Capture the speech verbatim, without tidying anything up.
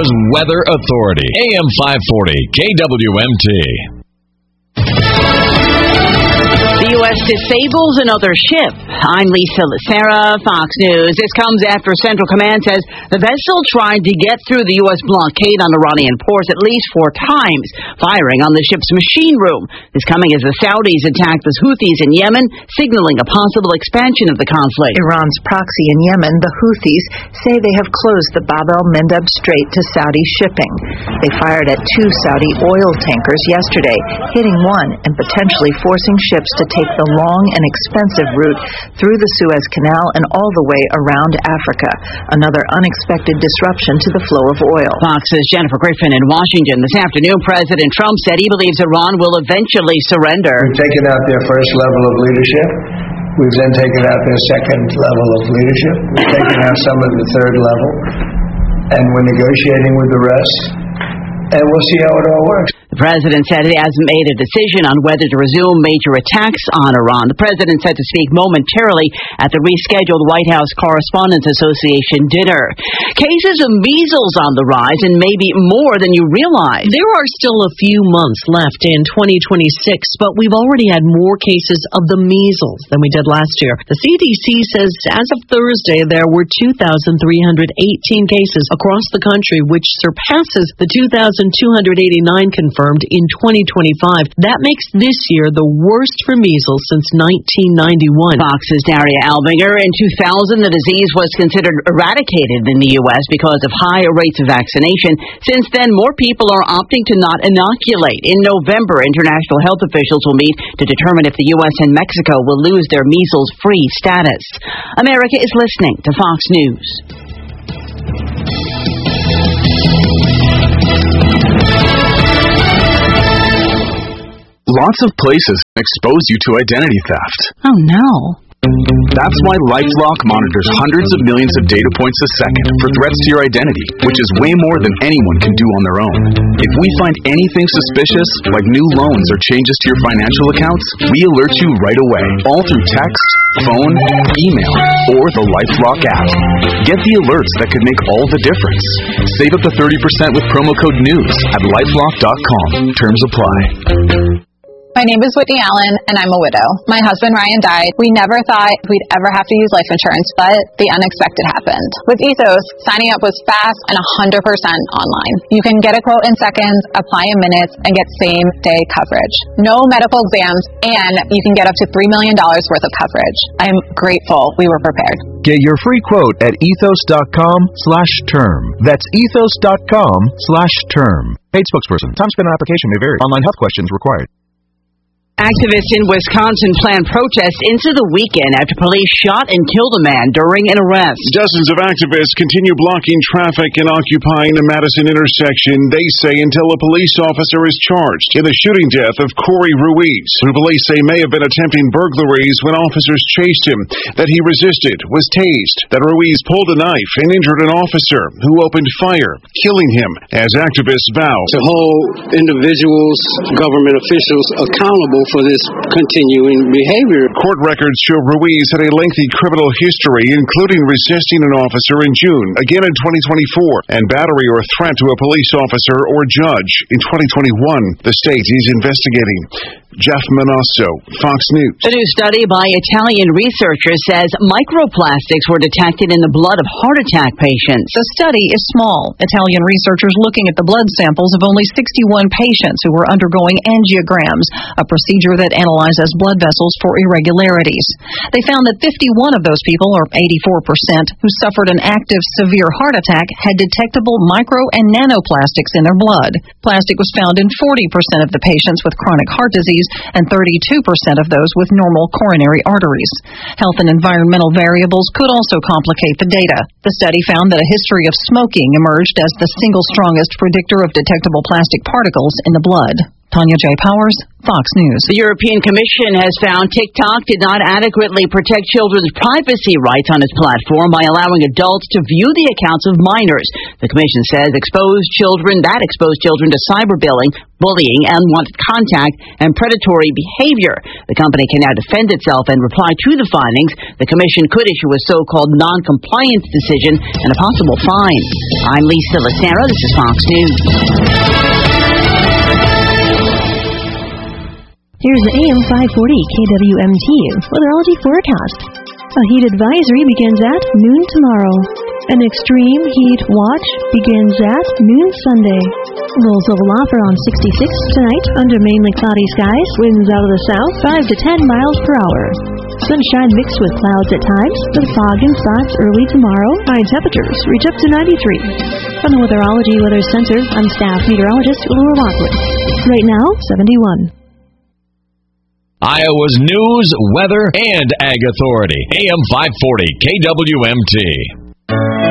Weather Authority, A M five forty, K W M T. The U S disables another ship. I'm Lisa Lacera, Fox News. This comes after Central Command says the vessel tried to get through the U S blockade on Iranian ports at least four times, firing on the ship's machine room. This coming as the Saudis attacked the Houthis in Yemen, signaling a possible expansion of the conflict. Iran's proxy in Yemen, the Houthis, say they have closed the Bab el-Mandeb Strait to Saudi shipping. They fired at two Saudi oil tankers yesterday, hitting one and potentially forcing ships to take the long and expensive route through the Suez Canal and all the way around Africa. Another unexpected disruption to the flow of oil. Fox's Jennifer Griffin in Washington. This afternoon, President Trump said he believes Iran will eventually surrender. We've taken out their first level of leadership. We've then taken out their second level of leadership. We've taken out some of the third level. And we're negotiating with the rest. And we'll see how it all works. The president said he hasn't made a decision on whether to resume major attacks on Iran. The president said to speak momentarily at the rescheduled White House Correspondents Association dinner. Cases of measles on the rise, and maybe more than you realize. There are still a few months left in twenty twenty-six, but we've already had more cases of the measles than we did last year. The C D C says as of Thursday, there were two thousand three hundred eighteen cases across the country, which surpasses the two thousand two hundred eighty-nine confirmed in twenty twenty-five. That makes this year the worst for measles since nineteen ninety-one. Fox's Daria Albinger. In two thousand, the disease was considered eradicated in the U S because of high rates of vaccination. Since then, more people are opting to not inoculate. In November, international health officials will meet to determine if the U S and Mexico will lose their measles-free status. America is listening to Fox News. Lots of places expose you to identity theft. Oh, no. That's why LifeLock monitors hundreds of millions of data points a second for threats to your identity, which is way more than anyone can do on their own. If we find anything suspicious, like new loans or changes to your financial accounts, we alert you right away, all through text, phone, email, or the LifeLock app. Get the alerts that could make all the difference. Save up to thirty percent with promo code NEWS at lifelock dot com. Terms apply. My name is Whitney Allen, and I'm a widow. My husband, Ryan, died. We never thought we'd ever have to use life insurance, but the unexpected happened. With Ethos, signing up was fast and one hundred percent online. You can get a quote in seconds, apply in minutes, and get same-day coverage. No medical exams, and you can get up to three million dollars worth of coverage. I'm grateful we were prepared. Get your free quote at ethos.com slash term. That's ethos.com slash term. Paid spokesperson. Time spent on application may vary. Online health questions required. Activists in Wisconsin plan protests into the weekend after police shot and killed a man during an arrest. Dozens of activists continue blocking traffic and occupying the Madison intersection, they say, until a police officer is charged in the shooting death of Corey Ruiz, who police say may have been attempting burglaries when officers chased him, that he resisted, was tased, that Ruiz pulled a knife and injured an officer who opened fire, killing him, as activists vow to hold individuals, government officials accountable for this continuing behavior. Court records show Ruiz had a lengthy criminal history, including resisting an officer in June, again in twenty twenty-four, and battery or threat to a police officer or judge in twenty twenty-one. The state is investigating. Jeff Manasso, Fox News. A new study by Italian researchers says microplastics were detected in the blood of heart attack patients. The study is small. Italian researchers looking at the blood samples of only sixty-one patients who were undergoing angiograms, a procedure that analyzes blood vessels for irregularities. They found that fifty-one of those people, or eighty-four percent, who suffered an active severe heart attack had detectable micro and nanoplastics in their blood. Plastic was found in forty percent of the patients with chronic heart disease and thirty-two percent of those with normal coronary arteries. Health and environmental variables could also complicate the data. The study found that a history of smoking emerged as the single strongest predictor of detectable plastic particles in the blood. Tanya J. Powers, Fox News. The European Commission has found TikTok did not adequately protect children's privacy rights on its platform by allowing adults to view the accounts of minors. The Commission says exposed children, that exposed children to cyberbullying, bullying, unwanted contact, and predatory behavior. The company can now defend itself and reply to the findings. The Commission could issue a so-called non-compliance decision and a possible fine. I'm Lisa Lacera. This is Fox News. Here's the A M five forty K W M T weatherology forecast. A heat advisory begins at noon tomorrow. An extreme heat watch begins at noon Sunday. Lows level off around sixty-six tonight under mainly cloudy skies. Winds out of the south five to ten miles per hour. Sunshine mixed with clouds at times, with fog in spots early tomorrow. High temperatures reach up to ninety-three. From the Weatherology Weather Center, I'm staff meteorologist Laura Lockwood. Right now, seventy-one. Iowa's news, weather, and ag authority. A M five forty K W M T.